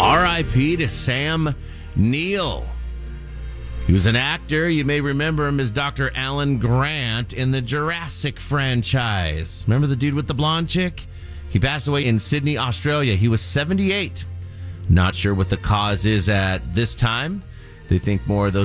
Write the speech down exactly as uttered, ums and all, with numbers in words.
R I P to Sam Neill. He was an actor. You may remember him as Doctor Alan Grant in the Jurassic franchise. Remember the dude with the blonde chick? He passed away in Sydney, Australia. He was seventy-eight. Not sure what the cause is at this time. They think more of those